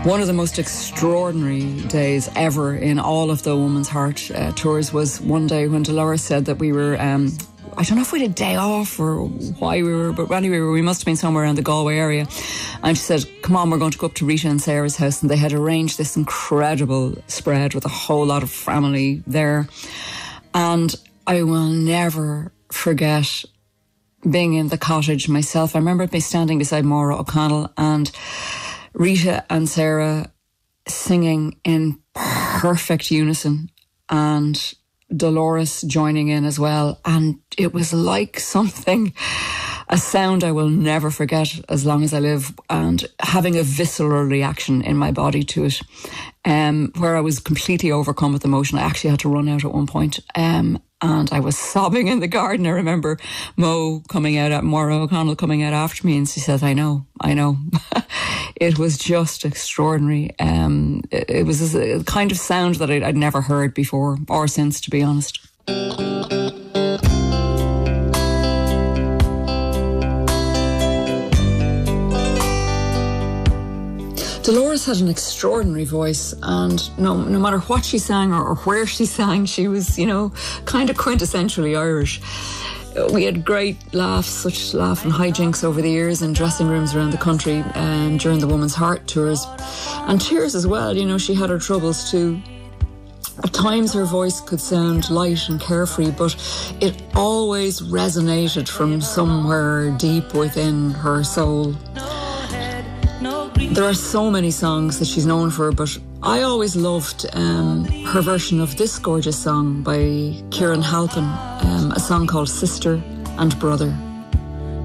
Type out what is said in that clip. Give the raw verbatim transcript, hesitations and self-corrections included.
One of the most extraordinary days ever in all of the Woman's Heart uh, tours was one day when Dolores said that we were, um, I don't know if we had a day off or why we were, but anyway, we must have been somewhere around the Galway area. And she said, come on, we're going to go up to Rita and Sarah's house. And they had arranged this incredible spread with a whole lot of family there. And I will never forget being in the cottage myself. I remember me standing beside Maura O'Connell and Rita and Sarah singing in perfect unison and Dolores joining in as well. And it was like something, a sound I will never forget as long as I live, and having a visceral reaction in my body to it, um, where I was completely overcome with emotion. I actually had to run out at one point. Um, and I was sobbing in the garden. I remember Mo coming out, Maura O'Connell coming out after me, and she said, I know, I know. It was just extraordinary. Um, it, it was a kind of sound that I'd, I'd never heard before or since, to be honest. Dolores had an extraordinary voice, and no no matter what she sang or, or where she sang, she was, you know, kind of quintessentially Irish. We had great laughs, such laugh and hijinks over the years in dressing rooms around the country um, during the Woman's Heart tours. And tears as well, you know, she had her troubles too. At times her voice could sound light and carefree, but it always resonated from somewhere deep within her soul. There are so many songs that she's known for, but I always loved um, her version of this gorgeous song by Kieran Halpin, um, a song called Sister and Brother.